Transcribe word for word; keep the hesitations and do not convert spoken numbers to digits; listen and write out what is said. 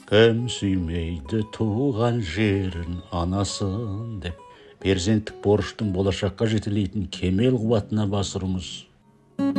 Кім сүймейді туған жерін, анасын деп, перзенттік борыштың болашаққа жетелейтін кемел қуатына бас ұрыңыз.